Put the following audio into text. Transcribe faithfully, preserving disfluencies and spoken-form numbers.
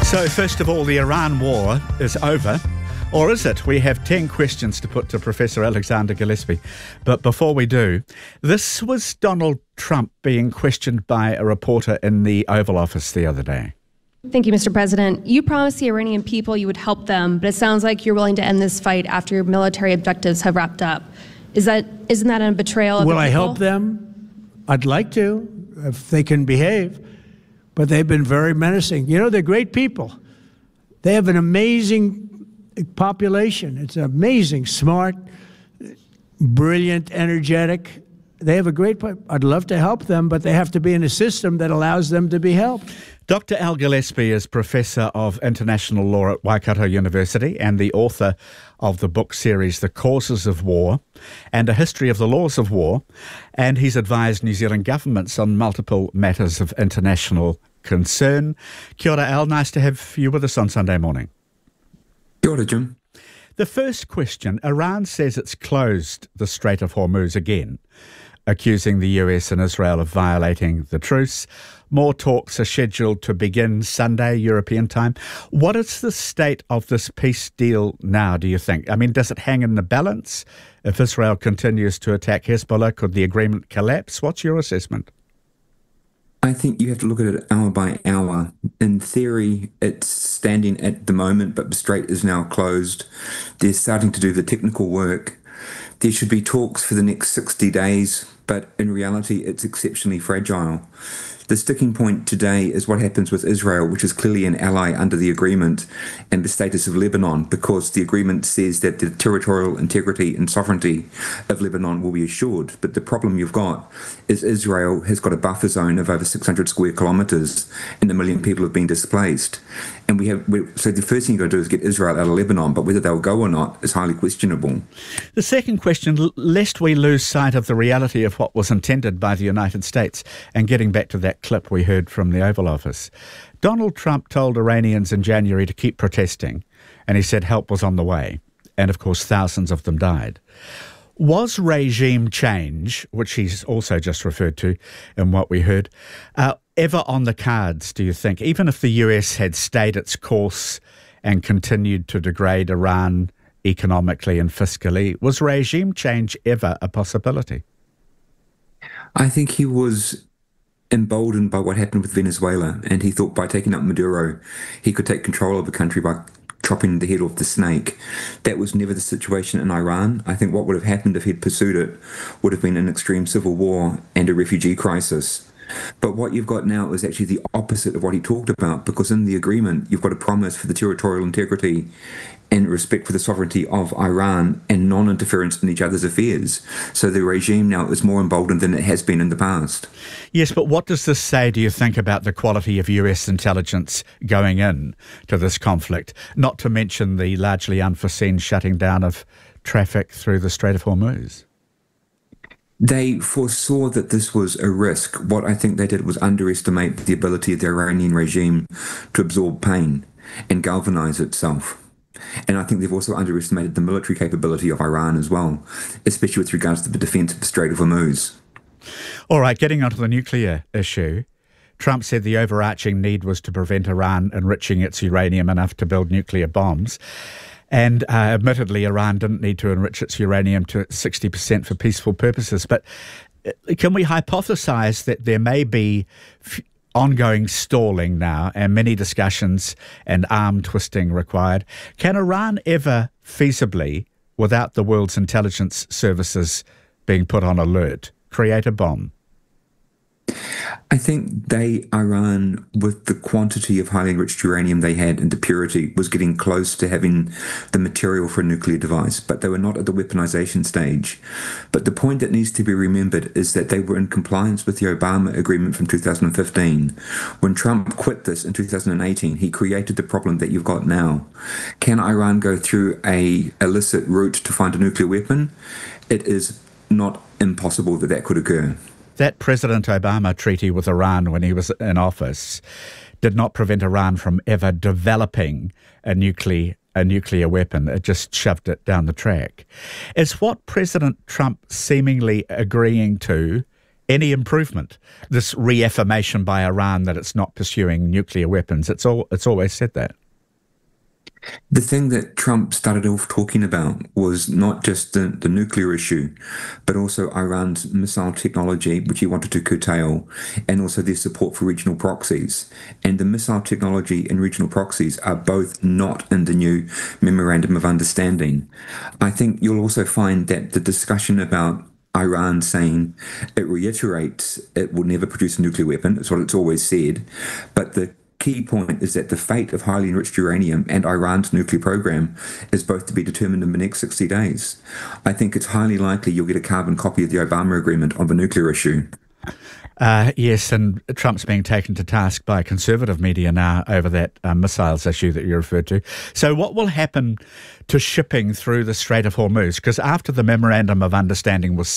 So, first of all, the Iran war is over. Or is it? We have ten questions to put to Professor Alexander Gillespie. But before we do, this was Donald Trump being questioned by a reporter in the Oval Office the other day. Thank you, Mister President. You promised the Iranian people you would help them, but it sounds like you're willing to end this fight after your military objectives have wrapped up. Is that, isn't that a betrayal of the people? Will I help them? I'd like to, if they can behave. But they've been very menacing. You know, they're great people. They have an amazing population. It's amazing, smart, brilliant, energetic. They have a great, I'd love to help them, but they have to be in a system that allows them to be helped. Doctor Al Gillespie is Professor of International Law at Waikato University and the author of the book series The Causes of War and A History of the Laws of War, and he's advised New Zealand governments on multiple matters of international concern. Kia ora, Al. Nice to have you with us on Sunday morning. Kia ora, Jim. The first question, Iran says it's closed the Strait of Hormuz again, accusing the U S and Israel of violating the truce. More talks are scheduled to begin Sunday, European time. What is the state of this peace deal now, do you think? I mean, does it hang in the balance? If Israel continues to attack Hezbollah, could the agreement collapse? What's your assessment? I think you have to look at it hour by hour. In theory, it's standing at the moment, but the strait is now closed. They're starting to do the technical work. There should be talks for the next sixty days, but in reality, it's exceptionally fragile. The sticking point today is what happens with Israel, which is clearly an ally under the agreement, and the status of Lebanon, because the agreement says that the territorial integrity and sovereignty of Lebanon will be assured. But the problem you've got is Israel has got a buffer zone of over six hundred square kilometres, and a million people have been displaced. And we have, we, so the first thing you've got to do is get Israel out of Lebanon, but whether they'll go or not is highly questionable. The second question, lest we lose sight of the reality of what was intended by the United States, and getting back to that clip we heard from the Oval Office. Donald Trump told Iranians in January to keep protesting, and he said help was on the way. And of course, thousands of them died. Was regime change, which he's also just referred to in what we heard, uh, ever on the cards, do you think? Even if the U S had stayed its course and continued to degrade Iran economically and fiscally, was regime change ever a possibility? I think he was emboldened by what happened with Venezuela, and he thought by taking up Maduro, he could take control of the country by chopping the head off the snake. That was never the situation in Iran. I think what would have happened if he'd pursued it would have been an extreme civil war and a refugee crisis. But what you've got now is actually the opposite of what he talked about, because in the agreement, you've got a promise for the territorial integrity and respect for the sovereignty of Iran and non-interference in each other's affairs. So the regime now is more emboldened than it has been in the past. Yes, but what does this say, do you think, about the quality of U S intelligence going in to this conflict? Not to mention the largely unforeseen shutting down of traffic through the Strait of Hormuz. They foresaw that this was a risk. What I think they did was underestimate the ability of the Iranian regime to absorb pain and galvanize itself. And I think they've also underestimated the military capability of Iran as well, especially with regards to the defense of the Strait of Hormuz. All right, getting onto the nuclear issue, Trump said the overarching need was to prevent Iran enriching its uranium enough to build nuclear bombs. And uh, admittedly, Iran didn't need to enrich its uranium to sixty percent for peaceful purposes. But can we hypothesize that there may be f- ongoing stalling now and many discussions and arm twisting required? Can Iran ever feasibly, without the world's intelligence services being put on alert, create a bomb? I think they, Iran, with the quantity of highly enriched uranium they had and the purity, was getting close to having the material for a nuclear device, but they were not at the weaponization stage. But the point that needs to be remembered is that they were in compliance with the Obama agreement from two thousand fifteen. When Trump quit this in two thousand eighteen, he created the problem that you've got now. Can Iran go through a illicit route to find a nuclear weapon? It is not impossible that that could occur. That President Obama treaty with Iran when he was in office did not prevent Iran from ever developing a nuclear a nuclear weapon. It just shoved it down the track. Is what President Trump seemingly agreeing to any improvement? This reaffirmation by Iran that it's not pursuing nuclear weapons. It's all. It's always said that. The thing that Trump started off talking about was not just the, the nuclear issue, but also Iran's missile technology, which he wanted to curtail, and also their support for regional proxies. And the missile technology and regional proxies are both not in the new Memorandum of Understanding. I think you'll also find that the discussion about Iran saying it reiterates it will never produce a nuclear weapon, it's what it's always said, but the key point is that the fate of highly enriched uranium and Iran's nuclear program is both to be determined in the next sixty days. I think it's highly likely you'll get a carbon copy of the Obama agreement on the nuclear issue. Uh, yes, and Trump's being taken to task by conservative media now over that uh, missiles issue that you referred to. So what will happen to shipping through the Strait of Hormuz? Because after the Memorandum of Understanding was